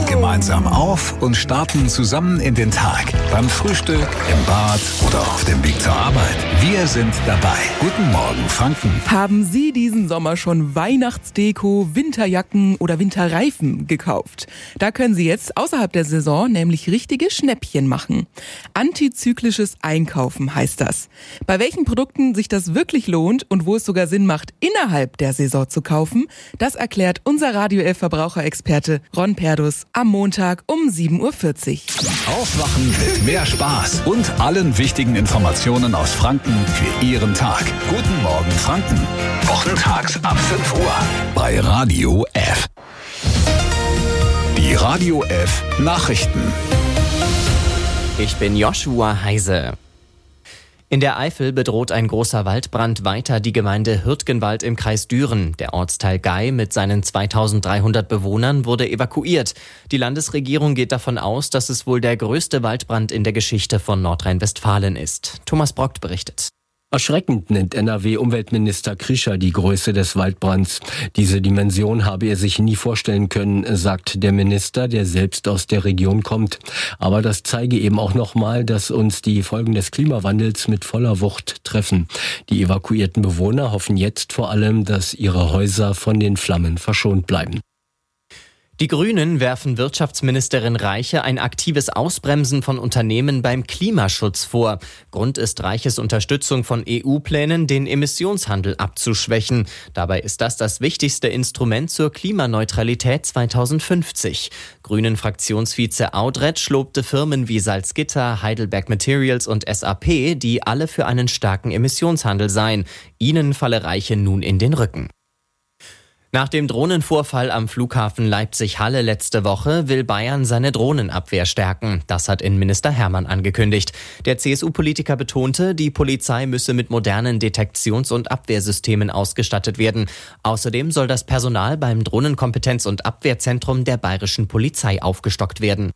gemeinsam auf und starten zusammen in den Tag. Beim Frühstück, im Bad oder auf dem Weg zur Arbeit. Wir sind dabei. Guten Morgen, Franken. Haben Sie diesen Sommer schon Weihnachtsdeko, Winterjacken oder Winterreifen gekauft? Da können Sie jetzt außerhalb der Saison nämlich richtige Schnäppchen machen. Antizyklisches Einkaufen heißt das. Bei welchen Produkten sich das wirklich lohnt und wo es sogar Sinn macht, innerhalb der Saison zu kaufen, das erklärt unser Radio 11 Verbraucherexperte Ron Perdus am Montag um 7.40 Uhr. Aufwachen mit mehr Spaß und allen wichtigen Informationen aus Franken für Ihren Tag. Guten Morgen, Franken. Wochentags ab 5 Uhr bei Radio F. Die Radio F Nachrichten. Ich bin Joshua Heise. In der Eifel bedroht ein großer Waldbrand weiter die Gemeinde Hürtgenwald im Kreis Düren. Der Ortsteil Gei mit seinen 2300 Bewohnern wurde evakuiert. Die Landesregierung geht davon aus, dass es wohl der größte Waldbrand in der Geschichte von Nordrhein-Westfalen ist. Thomas Brockt berichtet. Erschreckend nennt NRW-Umweltminister Krischer die Größe des Waldbrands. Diese Dimension habe er sich nie vorstellen können, sagt der Minister, der selbst aus der Region kommt. Aber das zeige eben auch nochmal, dass uns die Folgen des Klimawandels mit voller Wucht treffen. Die evakuierten Bewohner hoffen jetzt vor allem, dass ihre Häuser von den Flammen verschont bleiben. Die Grünen werfen Wirtschaftsministerin Reiche ein aktives Ausbremsen von Unternehmen beim Klimaschutz vor. Grund ist Reiches Unterstützung von EU-Plänen, den Emissionshandel abzuschwächen. Dabei ist das wichtigste Instrument zur Klimaneutralität 2050. Grünen-Fraktionsvize Audretsch lobte Firmen wie Salzgitter, Heidelberg Materials und SAP, die alle für einen starken Emissionshandel seien. Ihnen falle Reiche nun in den Rücken. Nach dem Drohnenvorfall am Flughafen Leipzig-Halle letzte Woche will Bayern seine Drohnenabwehr stärken. Das hat Innenminister Hermann angekündigt. Der CSU-Politiker betonte, die Polizei müsse mit modernen Detektions- und Abwehrsystemen ausgestattet werden. Außerdem soll das Personal beim Drohnenkompetenz- und Abwehrzentrum der bayerischen Polizei aufgestockt werden.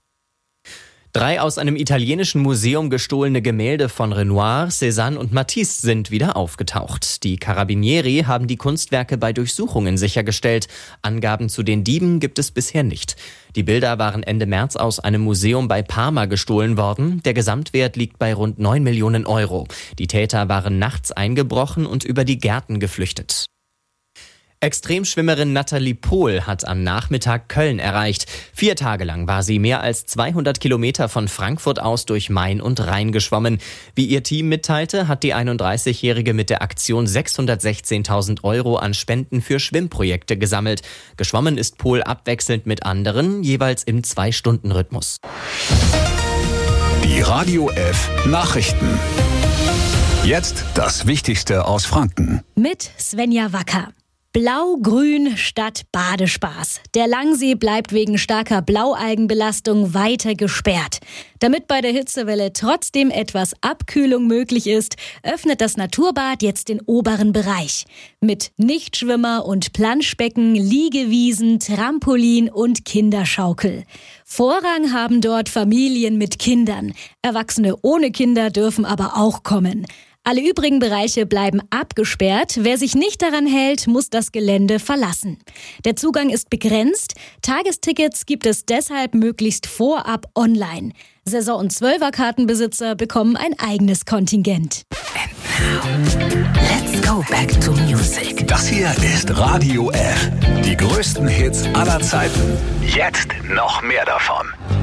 3 aus einem italienischen Museum gestohlene Gemälde von Renoir, Cézanne und Matisse sind wieder aufgetaucht. Die Carabinieri haben die Kunstwerke bei Durchsuchungen sichergestellt. Angaben zu den Dieben gibt es bisher nicht. Die Bilder waren Ende März aus einem Museum bei Parma gestohlen worden. Der Gesamtwert liegt bei rund 9 Millionen Euro. Die Täter waren nachts eingebrochen und über die Gärten geflüchtet. Extremschwimmerin Nathalie Pohl hat am Nachmittag Köln erreicht. 4 Tage lang war sie mehr als 200 Kilometer von Frankfurt aus durch Main und Rhein geschwommen. Wie ihr Team mitteilte, hat die 31-Jährige mit der Aktion 616.000 Euro an Spenden für Schwimmprojekte gesammelt. Geschwommen ist Pohl abwechselnd mit anderen, jeweils im 2-Stunden-Rhythmus. Die Radio F Nachrichten. Jetzt das Wichtigste aus Franken. Mit Svenja Wacker. Blau-Grün statt Badespaß. Der Langsee bleibt wegen starker Blaualgenbelastung weiter gesperrt. Damit bei der Hitzewelle trotzdem etwas Abkühlung möglich ist, öffnet das Naturbad jetzt den oberen Bereich. Mit Nichtschwimmer- und Planschbecken, Liegewiesen, Trampolin und Kinderschaukel. Vorrang haben dort Familien mit Kindern. Erwachsene ohne Kinder dürfen aber auch kommen. Alle übrigen Bereiche bleiben abgesperrt. Wer sich nicht daran hält, muss das Gelände verlassen. Der Zugang ist begrenzt. Tagestickets gibt es deshalb möglichst vorab online. Saison- und Zwölferkartenbesitzer bekommen ein eigenes Kontingent. Let's go back to music. Das hier ist Radio F. Die größten Hits aller Zeiten. Jetzt noch mehr davon.